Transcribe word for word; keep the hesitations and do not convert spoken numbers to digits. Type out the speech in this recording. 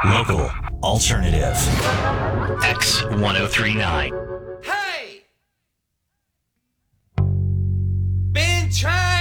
Local, alternative. X ten thirty-nine. Hey! Been trying.